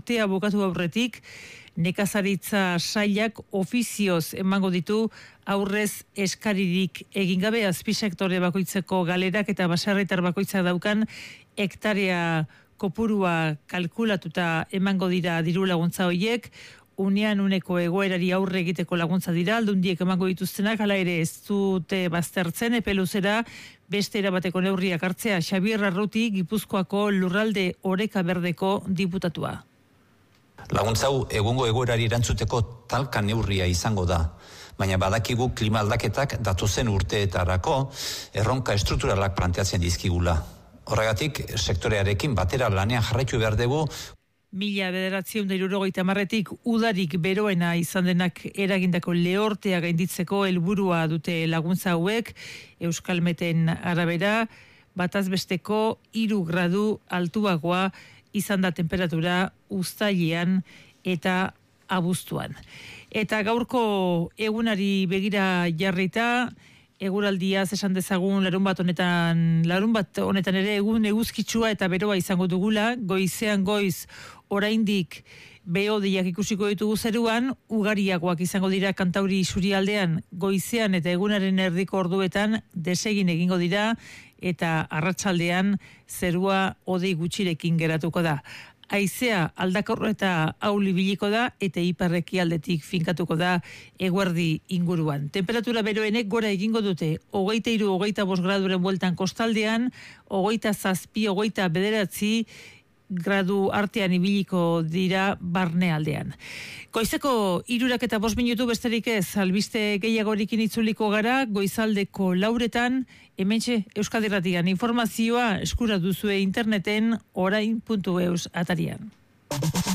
urtea bukatu aurretik, nekazaritza sailak ofizioz emango ditu aurrez eskaririk egin gabe azpisektore bakoitzeko galerak eta baserritar bakoitzak daukan hektarea kopurua kalkulatuta emango dira diru laguntza horiek, unean uneko egoerari aurre egiteko laguntza dira, aldundiek emango dituztenak, hala ere ez dute baztertzen, epe luzera beste erabateko neurriak hartzea. Xabier Arruti, Gipuzkoako lurralde oreka berdeko diputatua. Laguntza hau egungo egoerari erantzuteko talka neurria izango da, baina badakigu klima aldaketak datozen urteetarako erronka estrukturalak planteatzen dizkigula. Horregatik, sektorearekin batera lanean jarraitu behar dugu. 1970etik udarik beroena izan denak eragindako lehortea gainditzeko helburua dute laguntza hauek, Euskalmeten arabera, batazbesteko 3 gradu altuagoa izan da temperatura uztailean eta abuztuan. Eta gaurko egunari begira jarrita, eguraldiaz esan dezagun larun bat honetan ere egun eguzkitsua eta beroa izango dugula, goizean goiz oraindik behodeiak ikusiko ditugu zeruan, ugariagoak izango dira Kantauri isurialdean goizean eta egunaren erdiko orduetan desegin egingo dira eta arratsaldean zerua hodei gutxirekin geratuko da. Haizea aldakorra eta auli biliko da eta iparrekialdetik finkatuko da eguerdi inguruan. Temperatura beroenek gora egingo dute 23-25 graduren bueltan kostaldean, 27-29 gradu artean ibiliko dira barnealdean. Goizeko 3:05 besterik ez, albiste gehiagorikin itzuliko gara, goizaldeko 4:00 hementxe Euskadi Irratian informazioa eskura duzue interneten orain.eus atarian.